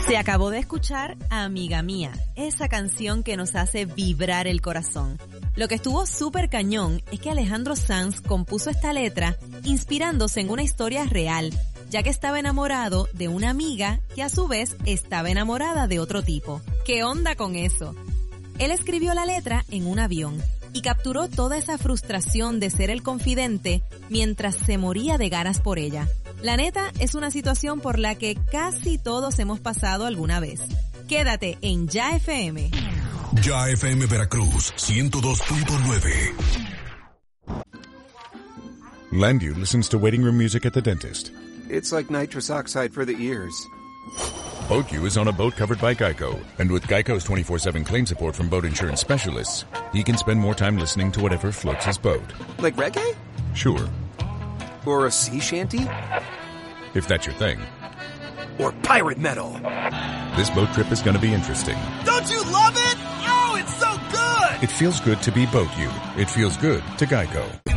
Se acabó de escuchar Amiga Mía, esa canción que nos hace vibrar el corazón. Lo que estuvo súper cañón es que Alejandro Sanz compuso esta letra inspirándose en una historia real, ya que estaba enamorado de una amiga que a su vez estaba enamorada de otro tipo. ¿Qué onda con eso? Él escribió la letra en un avión y capturó toda esa frustración de ser el confidente mientras se moría de ganas por ella. La neta es una situación por la que casi todos hemos pasado alguna vez. Quédate en Ya FM. Ya FM Veracruz 102.9. Landu listens to waiting room music at the dentist. It's like nitrous oxide for the ears. BoatU is on a boat covered by Geico. And with Geico's 24/7 claim support from boat insurance specialists, he can spend more time listening to whatever floats his boat. Like reggae? Sure. Or a sea shanty? If that's your thing. Or pirate metal? This boat trip is going to be interesting. Don't you love it? Oh, it's so good! It feels good to be BoatU. It feels good to Geico.